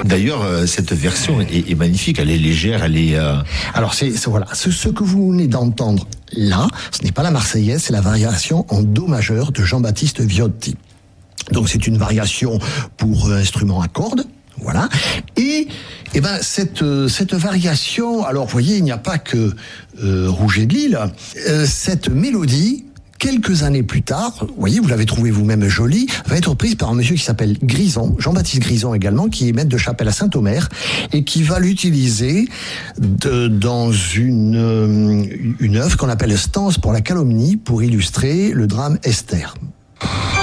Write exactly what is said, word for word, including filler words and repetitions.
D'ailleurs, euh, cette version est, est magnifique, elle est légère, elle est... Euh... Alors, c'est, c'est voilà, ce, ce que vous venez d'entendre là, ce n'est pas la Marseillaise, c'est la variation en Do majeur de Jean-Baptiste Viotti. Donc, c'est une variation pour euh, instrument à cordes, voilà. Et, eh ben, cette, euh, cette variation, alors, vous voyez, il n'y a pas que euh, Rouget de Lille, euh, cette mélodie, quelques années plus tard, vous voyez, vous l'avez trouvé vous-même jolie, va être reprise par un monsieur qui s'appelle Grison, Jean-Baptiste Grison également, qui est maître de chapelle à Saint-Omer, et qui va l'utiliser de, dans une, une œuvre qu'on appelle Stance pour la calomnie, pour illustrer le drame Esther.